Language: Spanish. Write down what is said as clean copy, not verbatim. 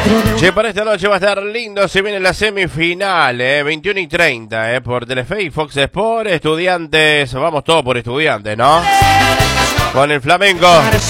Che, para esta noche va a estar lindo, se viene la semifinal, 21 y 30, por Telefe y Fox Sport, Estudiantes, vamos todos por Estudiantes, ¿no? Con el Flamengo,